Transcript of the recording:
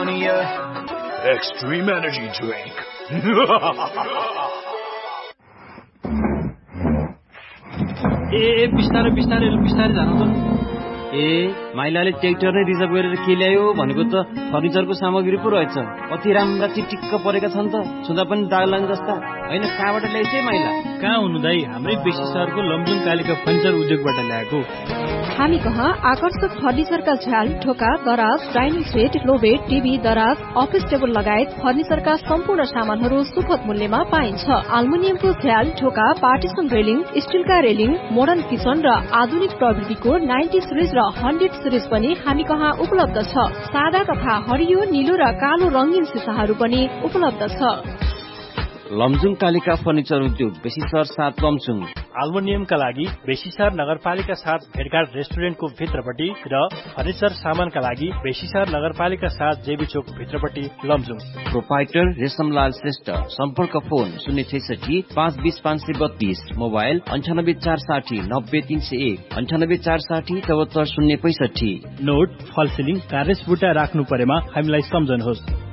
Amazonia Extreme Energy Drink. बिस्तारै जानु त। माइलाले ट्र्याक्टर नै रिजर्भ गरेर के ल्यायो भनेको त फर्निचरको सामग्री पो रहेछ। कति राम्रा चिटिक्क परेका छन् त, छुँदा पनि दाग लाग्ने जस्ता। होइन, कहाँबाट ल्याइछ माइला? कहाँ हुनु दाइ, हाम्रै बेसी सहरको लमजुङ कालिका फर्निचर उद्योगबाट ल्याएको। हामी कहाँ आकर्षक फर्निचरका झ्याल, ढोका, दराज, डाइनिङ सेट, लोबेड, टिभी, दराज, अफिस टेबल लगायत फर्निचरका सम्पूर्ण सामानहरू सुपथ मूल्यमा पाइन्छ। एल्युमिनियमको झ्याल, ढोका, partition railing, स्टिलका railing, modern kitchen र आधुनिक प्रविधिको 90 सिरिज र 100 सिरिज पनि हामी कहाँ उपलब्ध छ। सादा तथा हरियो, नीलो र कालो रंगीन सिसाहरू पनि उपलब्ध छ। लमजुङ कालिका फर्निचर उद्योग, बेसी सहर 7 लमजुङ। एल्युमिनियमका लागि बेसीसहर नगरपालिका 7 भेटघाट रेस्टुरेन्टको भित्रपट्टि र फर्निचर सामानका लागि बेसीसहर नगरपालिका 7 जेबी चोक भित्रपट्टि लमजुङ। प्रोपाइटर रेशमलाल श्रेष्ठ। सम्पर्क फोन 066 520 532, मोबाइल 98 460 90 301, 98 460 74 065। नोट, फल सिलिङ, कार्रेस बुट्टा राख्नु परेमा हामीलाई सम्झनुहोस्।